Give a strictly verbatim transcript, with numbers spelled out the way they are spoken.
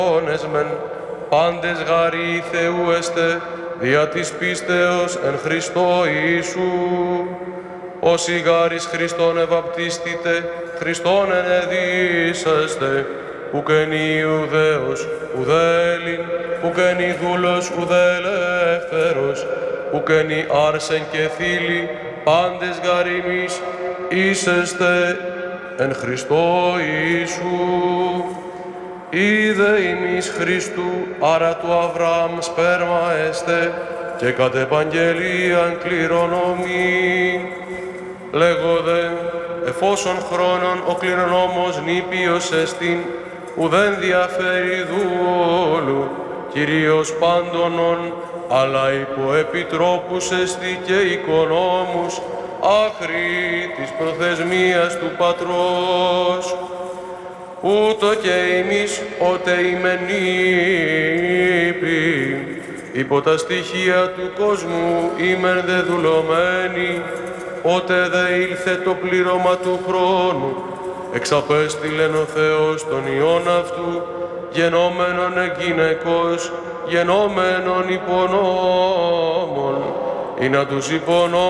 μεν, πάντες γαροί Θεού εστε, δια της πίστεως εν Χριστώ Ιησού. Όσοι γάρις Χριστόν ευαπτίστητε, Χριστόν ενεδίσαστε, ουκεν Ιουδαίος, ουδέ Έλλην, ουκεν δούλος, ουδέ ελεύθερος, ουκεν άρσεν και θήλοι, πάντες γαρίμις είσαστε εν Χριστώ Ιησού. Είδε ημείς Χριστού, άρα του Αβραάμ σπέρμα εστε, και κατ' επαγγελίαν κληρονομήν. Λέγοδε, εφόσον χρόνον ο κληρονόμος νήπιος εστίν, ουδέν διαφέρει δούλου, Κυρίως πάντωνον, αλλά υπό επιτρόπους εστι και οικονόμους, άχρη της προθεσμίας του Πατρός. Ούτω και εμείς, ότε ημεν νήποι, υπό τα στοιχεία του κόσμου ημεν δε δουλωμένοι, ότε δε ήλθε το πλήρωμα του χρόνου, εξαπέστειλεν ο Θεός τον Υιόν αυτού, γενόμενον εγκυναικός, γενόμενον υπονόμων, ή να τους υπονόμων